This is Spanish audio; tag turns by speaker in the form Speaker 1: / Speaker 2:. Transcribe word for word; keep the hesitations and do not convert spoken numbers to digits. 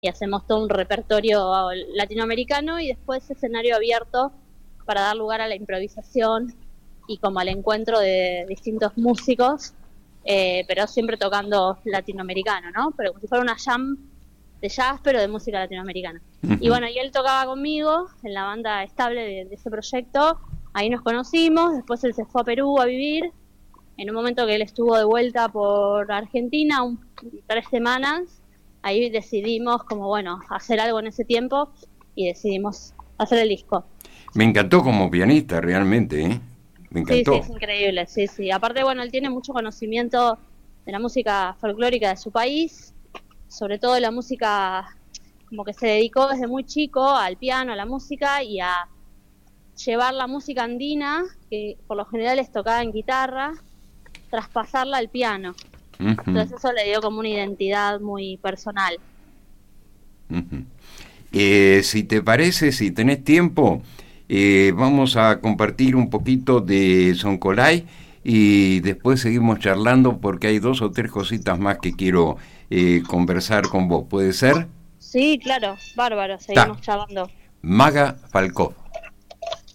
Speaker 1: y hacemos todo un repertorio latinoamericano y después escenario abierto para dar lugar a la improvisación y como al encuentro de distintos músicos, eh, pero siempre tocando latinoamericano, ¿no? Pero como si fuera una jam de jazz, pero de música latinoamericana. Uh-huh. Y bueno, y él tocaba conmigo en la banda estable de, de ese proyecto, ahí nos conocimos, después él se fue a Perú a vivir, en un momento que él estuvo de vuelta por Argentina, un, tres semanas, ahí decidimos como, bueno, hacer algo en ese tiempo y decidimos hacer el disco.
Speaker 2: Me encantó como pianista, realmente, ¿eh? Me encantó.
Speaker 1: Sí, sí, es increíble, sí, sí. Aparte, bueno, él tiene mucho conocimiento de la música folclórica de su país, sobre todo de la música, como que se dedicó desde muy chico al piano, a la música y a llevar la música andina, que por lo general es tocada en guitarra, traspasarla al piano. Uh-huh. Entonces eso le dio como una identidad muy personal.
Speaker 2: Uh-huh. Eh, si te parece, si tenés tiempo, eh, vamos a compartir un poquito de Soncolay y después seguimos charlando porque hay dos o tres cositas más que quiero eh, conversar con vos. ¿Puede ser?
Speaker 1: Sí, claro, bárbaro, seguimos Ta. charlando.
Speaker 2: Maga Falkó.